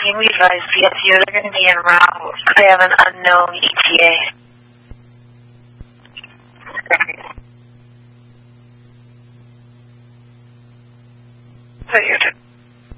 Speaking, we advise the FUs are going to be en route. They have an unknown ETA. So you're